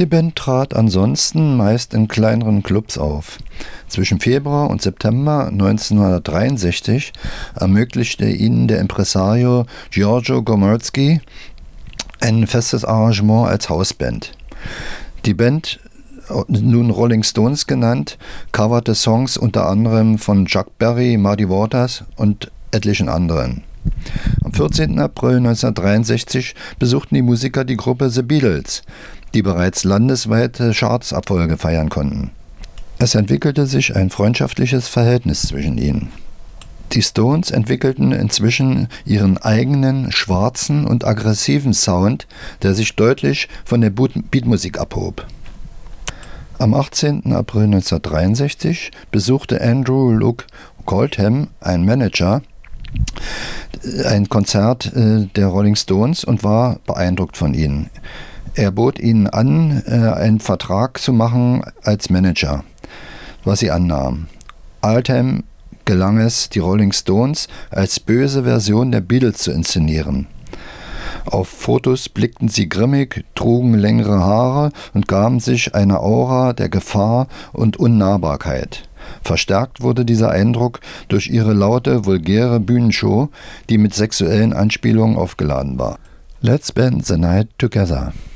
Die Band trat ansonsten meist in kleineren Clubs auf. Zwischen Februar und September 1963 ermöglichte ihnen der Impresario Giorgio Gomulski ein festes Arrangement als Hausband. Die Band, nun Rolling Stones genannt, coverte Songs unter anderem von Chuck Berry, Muddy Waters und etlichen anderen. Am 14. April 1963 besuchten die Musiker die Gruppe The Beatles, die bereits landesweite Chartserfolge feiern konnten. Es entwickelte sich ein freundschaftliches Verhältnis zwischen ihnen. Die Stones entwickelten inzwischen ihren eigenen schwarzen und aggressiven Sound, der sich deutlich von der Beatmusik abhob. Am 18. April 1963 besuchte Andrew Luke Oldham, ein Manager, ein Konzert der Rolling Stones und war beeindruckt von ihnen. Er bot ihnen an, einen Vertrag zu machen als Manager, was sie annahmen. Oldham gelang es, die Rolling Stones als böse Version der Beatles zu inszenieren. Auf Fotos blickten sie grimmig, trugen längere Haare und gaben sich eine Aura der Gefahr und Unnahbarkeit. Verstärkt wurde dieser Eindruck durch ihre laute, vulgäre Bühnenshow, die mit sexuellen Anspielungen aufgeladen war. Let's spend the night together.